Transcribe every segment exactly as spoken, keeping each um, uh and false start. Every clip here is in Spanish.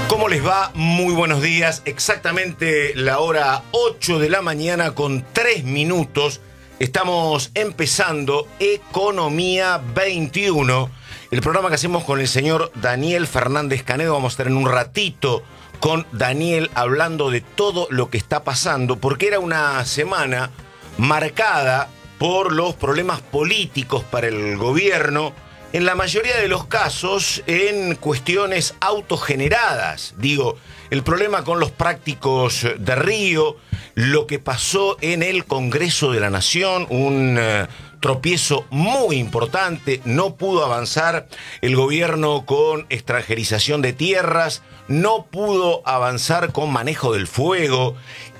¿Cómo les va? Muy buenos días. Exactamente la hora ocho de la mañana con tres minutos. Estamos empezando Economía veintiuno, el programa que hacemos con el señor Daniel Fernández Canedo. Vamos a estar en un ratito con Daniel hablando de todo lo que está pasando, porque era una semana marcada por los problemas políticos para el gobierno, en la mayoría de los casos en cuestiones autogeneradas. Digo, el problema con los prácticos de Río, lo que pasó en el Congreso de la Nación, un eh, tropiezo muy importante, no pudo avanzar el gobierno con extranjerización de tierras, no pudo avanzar con manejo del fuego,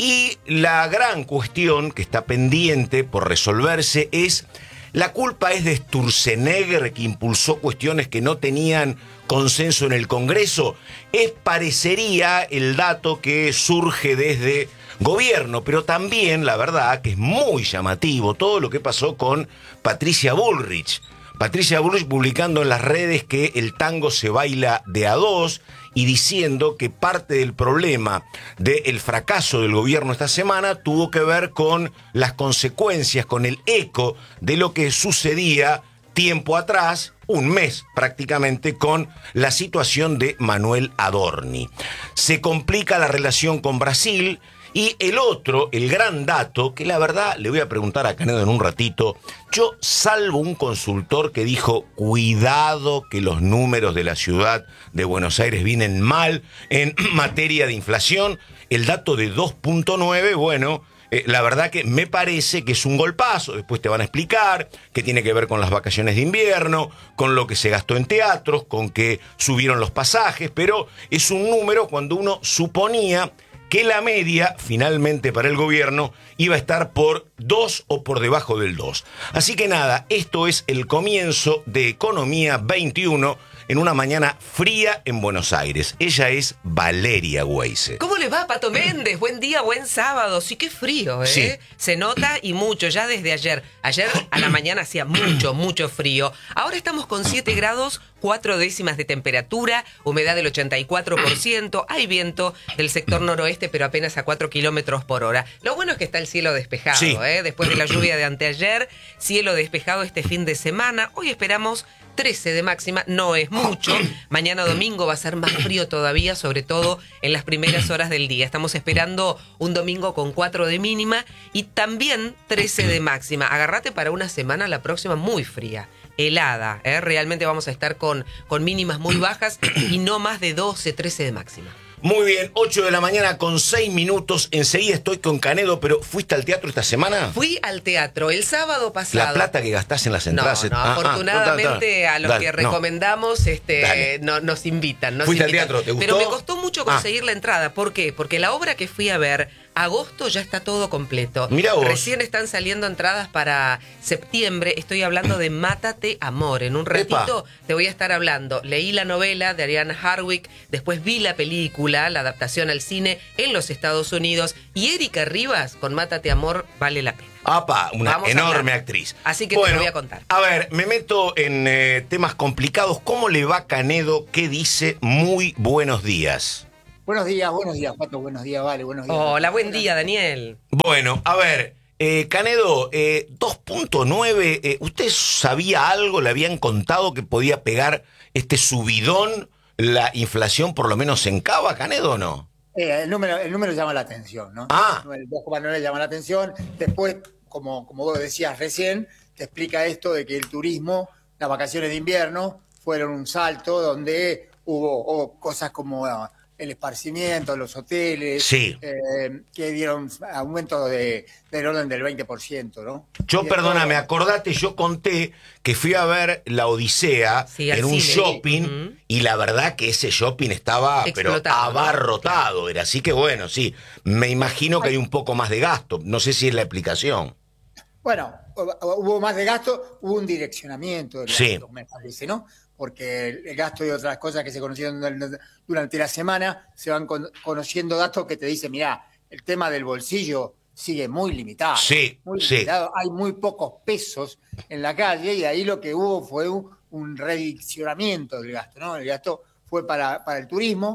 y la gran cuestión que está pendiente por resolverse es: ¿la culpa es de Sturzenegger, que impulsó cuestiones que no tenían consenso en el Congreso? Es, parecería, el dato que surge desde gobierno, pero también, la verdad, que es muy llamativo todo lo que pasó con Patricia Bullrich. Patricia Bullrich publicando en las redes que el tango se baila de a dos y diciendo que parte del problema del fracaso del gobierno esta semana tuvo que ver con las consecuencias, con el eco de lo que sucedía tiempo atrás, un mes prácticamente, con la situación de Manuel Adorni. Se complica la relación con Brasil. Y el otro, el gran dato, que la verdad le voy a preguntar a Canedo en un ratito, yo salvo un consultor que dijo: cuidado que los números de la ciudad de Buenos Aires vienen mal en materia de inflación, el dato de dos punto nueve, bueno, eh, la verdad que me parece que es un golpazo. Después te van a explicar que tiene que ver con las vacaciones de invierno, con lo que se gastó en teatros, con que subieron los pasajes, pero es un número cuando uno suponía que la media, finalmente para el gobierno, iba a estar por dos o por debajo del dos. Así que nada, esto es el comienzo de Economía veintiuno en una mañana fría en Buenos Aires. Ella es Valeria Weise. ¿Cómo le va, Pato Méndez? Buen día, buen sábado. Sí, qué frío, ¿eh? Sí. Se nota y mucho, ya desde ayer. Ayer a la mañana hacía mucho, mucho frío. Ahora estamos con siete grados, cuatro décimas de temperatura, humedad del ochenta y cuatro por ciento. Hay viento del sector noroeste, pero apenas a cuatro kilómetros por hora. Lo bueno es que está el cielo despejado, Sí. ¿eh? Después de la lluvia de anteayer, cielo despejado este fin de semana. Hoy esperamos trece de máxima, no es mucho. Mañana domingo va a ser más frío todavía, sobre todo en las primeras horas del día. Estamos esperando un domingo con cuatro de mínima y también trece de máxima. Agárrate para una semana la próxima muy fría, helada, ¿eh? Realmente vamos a estar con, con mínimas muy bajas y no más de doce, trece de máxima. Muy bien, ocho de la mañana con seis minutos. Enseguida estoy con Canedo, pero ¿fuiste al teatro esta semana? Fui al teatro el sábado pasado. La plata que gastás en las No, entradas. no, Ah, afortunadamente ah, a los dale, que no. recomendamos este, Dale. no, nos invitan. Nos ¿Fuiste al invitan. teatro? ¿Te gustó? Pero me costó mucho conseguir Ah. la entrada. ¿Por qué? Porque la obra que fui a ver, agosto ya está todo completo. Mirá vos. Recién están saliendo entradas para septiembre. Estoy hablando de Mátate Amor. En un ratito Epa. te voy a estar hablando. Leí la novela de Ariana Harwick, después vi la película, la adaptación al cine en los Estados Unidos, y Erika Rivas con Mátate Amor vale la pena. Apa, una Vamos a enorme hablar. actriz. Así que te lo voy a contar. A ver, me meto en eh, temas complicados. ¿Cómo le va Canedo? ¿Qué dice? Muy buenos días. Buenos días, buenos días, Pato, buenos días, Vale, buenos días. Hola, buen día, Daniel. Bueno, a ver, eh, Canedo, eh, dos punto nueve, eh, ¿usted sabía algo? ¿Le habían contado que podía pegar este subidón la inflación, por lo menos en Cava, Canedo, o no? Eh, el, número, el número llama la atención, ¿no? Ah. El dos coma nueve llama la atención. Después, como, como vos decías recién, te explica esto de que el turismo, las vacaciones de invierno, fueron un salto donde hubo, hubo cosas como uh, el esparcimiento, los hoteles, Sí. eh, que dieron aumento de, del orden del veinte por ciento, ¿no? Yo, Y perdóname, después, acordate, yo conté que fui a ver La Odisea Sí, al en un cine. shopping, Uh-huh. y la verdad que ese shopping estaba pero Explotado, ¿no? abarrotado, era. Así que bueno, sí, me imagino que hay un poco más de gasto. No sé si es la explicación. Bueno, hubo más de gasto, hubo un direccionamiento del Sí. gasto, me parece, ¿no? Porque el gasto y otras cosas que se conocieron durante la semana, se van con, conociendo datos que te dicen, mirá, el tema del bolsillo sigue muy limitado. Sí, muy sí. limitado. Hay muy pocos pesos en la calle y ahí lo que hubo fue un, un redireccionamiento del gasto, ¿no? El gasto fue para, para el turismo,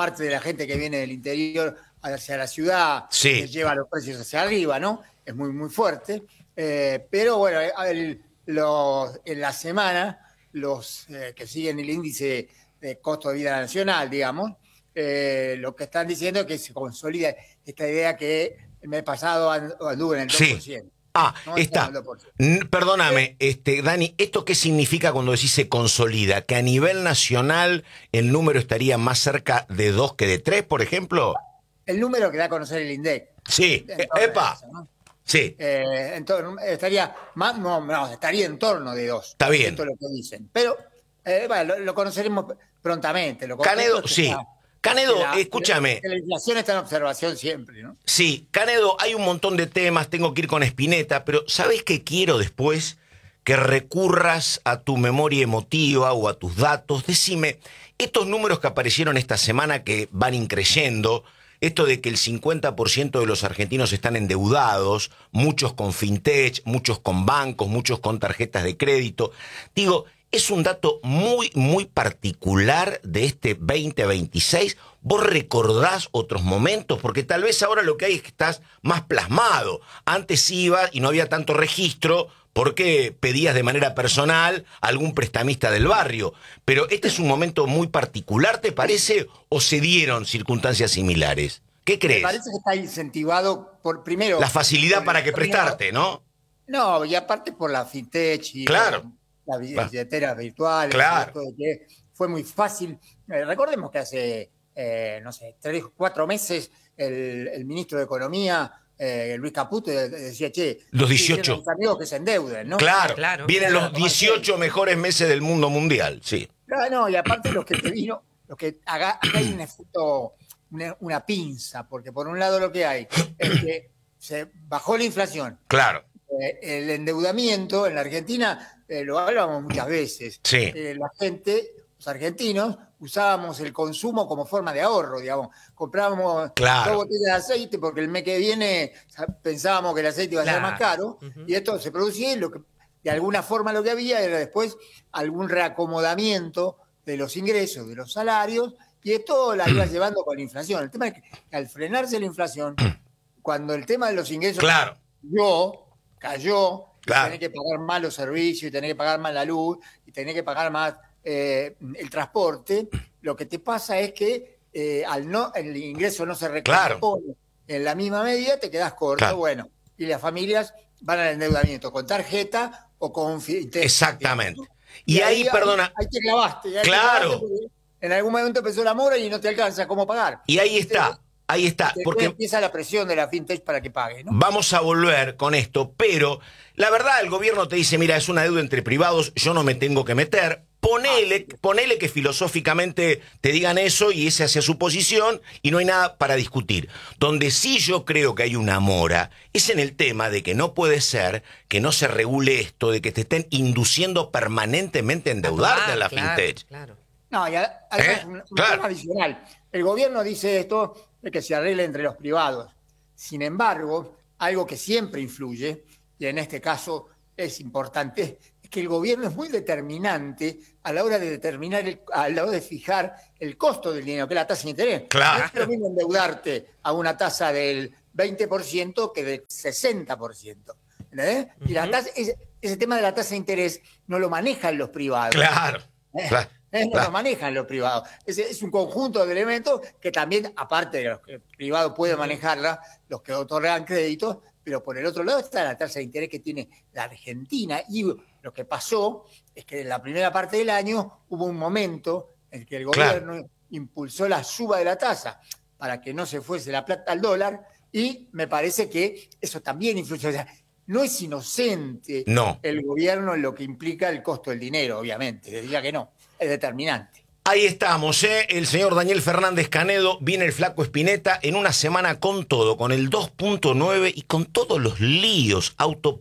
parte de la gente que viene del interior hacia la ciudad, sí. que lleva los precios hacia arriba, ¿no? Es muy, muy fuerte. Eh, pero bueno, el, los, en la semana, los eh, que siguen el índice de costo de vida nacional, digamos, eh, lo que están diciendo es que se consolida esta idea que el mes pasado anduvo en el dos por ciento. Sí. Ah, no está. Perdóname, este, Dani, ¿esto qué significa cuando decís se consolida? ¿Que a nivel nacional el número estaría más cerca de dos que de tres, por ejemplo? El número que da a conocer el INDEC. Sí, epa. Eso, ¿no? Sí. Eh, entonces, estaría más, no, no, estaría en torno de dos. Está bien. Esto es lo que dicen. Pero eh, bueno, lo, lo conoceremos prontamente. Lo Canedo, sí. Está, Canedo, la, escúchame. Que la inflación está en observación siempre, ¿no? Sí, Canedo, hay un montón de temas, tengo que ir con Spinetta, pero ¿sabés qué quiero después? Que recurras a tu memoria emotiva o a tus datos. Decime, estos números que aparecieron esta semana que van increyendo, esto de que el cincuenta por ciento de los argentinos están endeudados, muchos con fintech, muchos con bancos, muchos con tarjetas de crédito. Digo, es un dato muy, muy particular de este veinte veintiséis. ¿Vos recordás otros momentos? Porque tal vez ahora lo que hay es que estás más plasmado. Antes ibas y no había tanto registro porque pedías de manera personal a algún prestamista del barrio. Pero este es un momento muy particular, ¿te parece? ¿O se dieron circunstancias similares? ¿Qué crees? Me parece que está incentivado por, primero... La facilidad para que prestarte, ¿no? No, y aparte por la fintech y... Claro. Por, las billeteras virtuales, claro. Que fue muy fácil. Eh, recordemos que hace, eh, no sé, tres, cuatro meses el, el ministro de Economía, eh, Luis Caputo, decía, che, los dieciocho. Los amigos que se endeuden, ¿no? Claro, claro. Vienen claro, los dieciocho mejores meses del mundo mundial, sí. Claro, no, y aparte los que te vino, los que acá, acá hay un efecto, una, una pinza, porque por un lado lo que hay es que se bajó la inflación. Claro. Eh, el endeudamiento en la Argentina... Eh, lo hablábamos muchas veces. Sí. Eh, la gente, los argentinos, usábamos el consumo como forma de ahorro, digamos. Comprábamos claro. dos botellas de aceite porque el mes que viene pensábamos que el aceite iba a claro. ser más caro, uh-huh. y esto se producía y lo que, de alguna forma lo que había era después algún reacomodamiento de los ingresos, de los salarios, y esto la iba llevando con la inflación. El tema es que al frenarse la inflación, cuando el tema de los ingresos claro. cayó, cayó, Claro. Tener que pagar más los servicios, y tener que pagar más la luz, y tener que pagar más eh, el transporte, lo que te pasa es que eh, al no el ingreso no se recompone claro. en la misma medida, te quedas corto, claro. bueno, y las familias van al endeudamiento con tarjeta o con fintech. Exactamente. Y, y ahí, ahí, perdona. Ahí, ahí te clavaste. Ahí claro. Te clavaste en algún momento empezó la mora y no te alcanza cómo pagar. Y ahí está. Entonces, Ahí está, porque empieza la presión de la fintech para que pague, ¿no? Vamos a volver con esto, pero la verdad el gobierno te dice, mira, es una deuda entre privados, yo no me tengo que meter, ponele, ponele que filosóficamente te digan eso y esa sea su posición y no hay nada para discutir. Donde sí yo creo que hay una mora es en el tema de que no puede ser que no se regule esto, de que te estén induciendo permanentemente a endeudarte a la claro, fintech. Claro. No, y además ¿Eh? un, un claro. tema adicional. El gobierno dice esto de que se arregle entre los privados. Sin embargo, algo que siempre influye, y en este caso es importante, es que el gobierno es muy determinante a la hora de determinar, el, a la hora de fijar el costo del dinero, que es la tasa de interés. Claro. No es lo mismo endeudarte a una tasa del veinte por ciento que del sesenta por ciento. ¿Entendés? Uh-huh. Y la tasa, ese, ese tema de la tasa de interés no lo manejan los privados. Claro, ¿Eh? claro. Eh, no lo manejan los privados. Es, es un conjunto de elementos que también, aparte de los que el privado puede manejarla, los que otorgan créditos, pero por el otro lado está la tasa de interés que tiene la Argentina. Y lo que pasó es que en la primera parte del año hubo un momento en que el gobierno claro. impulsó la suba de la tasa para que no se fuese la plata al dólar, y me parece que eso también influye. O sea, no es inocente no. el gobierno en lo que implica el costo del dinero, obviamente, diría que no. Es determinante. Ahí estamos, ¿eh? El señor Daniel Fernández Canedo, viene el flaco Spinetta en una semana con todo, con el dos punto nueve y con todos los líos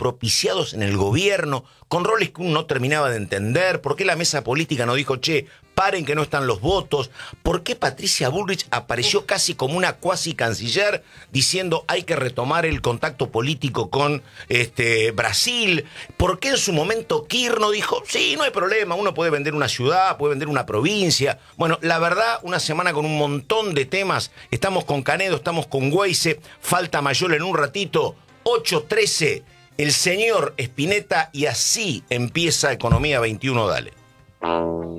autopropiciados en el gobierno, con roles que uno no terminaba de entender, por qué la mesa política no dijo, che, paren que no están los votos. ¿Por qué Patricia Bullrich apareció casi como una cuasi canciller diciendo hay que retomar el contacto político con este, Brasil? ¿Por qué en su momento Kirchner no dijo, sí, no hay problema, uno puede vender una ciudad, puede vender una provincia? Bueno, la verdad, una semana con un montón de temas. Estamos con Canedo, estamos con Weise, falta Mayol en un ratito, ocho trece, el señor Spinetta, y así empieza Economía veintiuno, dale.